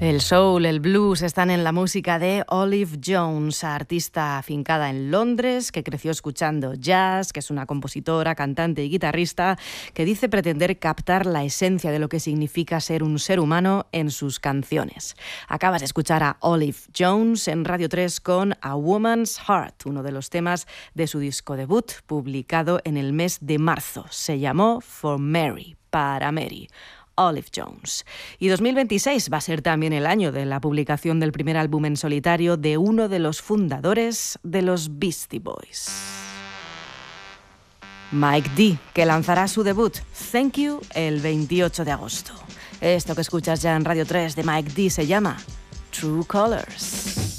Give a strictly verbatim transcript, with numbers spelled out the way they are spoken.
El soul, el blues están en la música de Olive Jones, artista afincada en Londres, que creció escuchando jazz, que es una compositora, cantante y guitarrista, que dice pretender captar la esencia de lo que significa ser un ser humano en sus canciones. Acabas de escuchar a Olive Jones en Radio tres con A Woman's Heart, uno de los temas de su disco debut, publicado en el mes de marzo. Se llamó For Mary, para Mary. Olive Jones. Y dos mil veintiséis va a ser también el año de la publicación del primer álbum en solitario de uno de los fundadores de los Beastie Boys, Mike D, que lanzará su debut, Thank You, el veintiocho de agosto. Esto que escuchas ya en Radio tres de Mike D se llama True Colors.